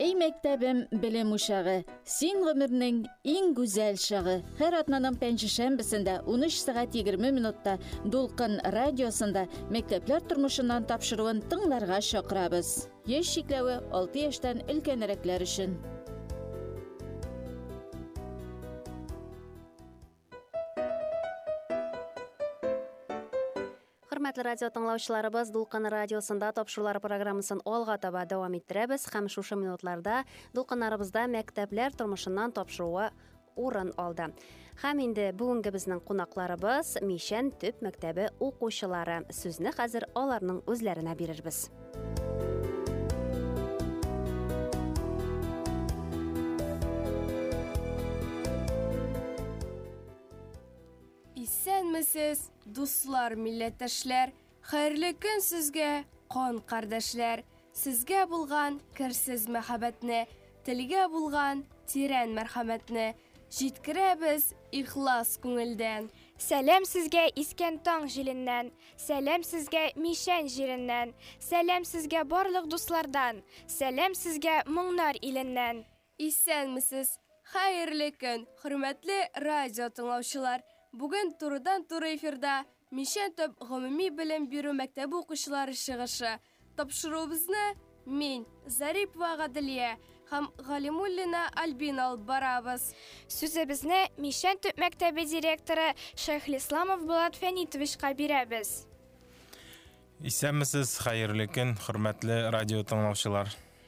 Ey мектебим билим ушагы, син гомернең иң гүзәл чагы. Һәр атнаның пәнҗешәмбесендә 13 сәгать 20 минутта Дулкын радиосында мәктәпләр тормышыннан тапшыруын тыңларга чакырабыз. Яшь чикләве 6 яшьтән өлкәнрәкләр өчен. Хөрмәтле радио тыңлаучыларыбыз, Дулкын радиосында тапшырулар программасын алга таба дәвам иттерәбез һәм шушы минутларда Дулкыннарыбызда мәктәпләр тормышыннан тапшыруы урын алды. Һәм инде бүгенге безнең кунакларыбыз Мишән төп мәктәбе укучылары. Сүзне хәзер аларның үзләренә бирербез. Исәнмесез, дуслар, милләттәшләр, хәерле көн сезгә, кан кардәшләр. Сезгә булган керсез мәхәббәтне, телгә булган тирән мәрхәмәтне җиткерәбез ихлас күңелдән. Сәлам сезгә искән таң җиленнән, сәлам сезгә Мишән җиреннән, сәлам сезгә барлык дуслардан, сәлам сезгә моңнар иленнән. Исәнмесез, хәерле көн, хөрмәтле радио тыңлаучылар. Бүген турыдан-туры эфирда Мишән төп гомуми белем бирү мәктәбе укучылары чыгышы. Тапшыруыбызны мин, Зарипова Гадилия һәм Галимуллина Альбина алып барабыз. Сүзебезне Мишән төп мәктәбе директоры Шәйхлисламов Булат Фәнитовичка бирәбез. Исәнмесез, хәерле көн, хөрмәтле радио тыңлаучылар.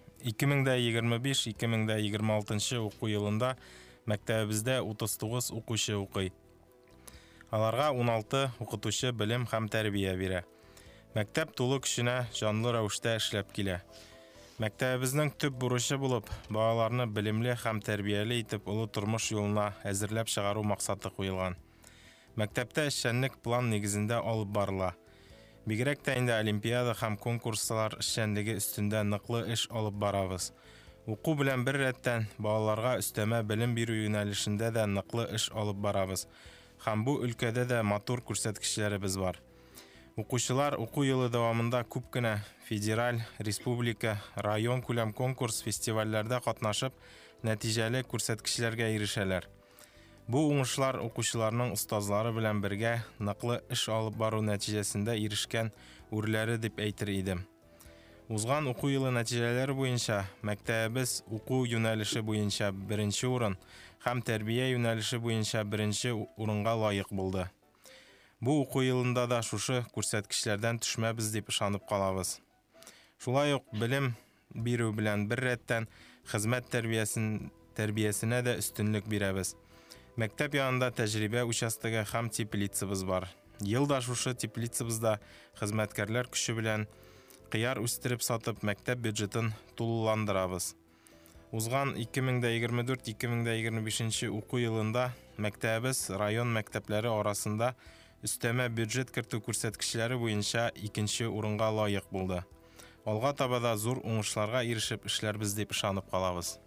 2025-2026 уку елында мәктәбебездә 39 укучы укый. Аларга 16 укытучы белем һәм тәрбия бирә. Мәктәп тулы кешенә җанлы рәвештә эшләп килә. Мәктәбебезнең төп бурычы булып, балаларны белемле һәм тәрбияле итеп олы тормыш юлына әзерләп чыгару максаты куелган. Мәктәптә эшчәнлек план нигезендә алып барыла. Бигрәк тә инде олимпиада һәм конкурслар эшчәнлеге өстендә ныклы эш алып барабыз. Уку белән бер рәттән балаларга өстәмә белем бирү юнәлешендә дә ныклы эш алып барабыз. Һәм бу өлкәдә дә матур күрсәткечләребез бар. Укучылар уку елы дәвамында күп кенә федераль, республика, район күләм конкурс фестивальләрдә катнашып, нәтиҗәле күрсәткечләргә ирешәләр. Бу уңышлар укучыларның остазлары белән бергә ныклы эш алып бару нәтиҗәсендә ирешкән үрләре дип әйтер идем. Узган уку елы нәтиҗәләре буенча мәктәбебез уку юнәлеше буенча 1нче урын һәм тәрбия юнәлеше буенча 1нче урынга лаек булды. Бу уку елында да шушы күрсәткечләрдән төшмәбез дип ышанып калабыз. Шулай ук белем бирү белән бер рәттән хезмәт тәрбиясенә дә өстенлек бирәбез. Мәктәп янында тәҗрибә участогы һәм теплицабыз бар. Елда шушы теплицабызда хезмәткәрләр көче белән кыяр үстереп сатып мәктәп бюджетын тулыландырабыз. Узган 2024-2025 уку елында мәктәбебез район мәктәпләре арасында өстәмә бюджет кертү күрсәткечләре буенча 2нче урынга лаек булды. Алга таба да зур уңышларга ирешеп эшләрбез дип ышанып калабыз.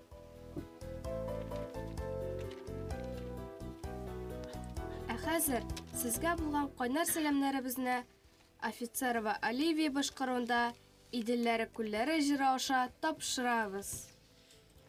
Хәзер сезгә булган кайнар сәламнәребезне Офицерова Оливия башкаруында Иделләре күлләре җыры аша тапшырабыз.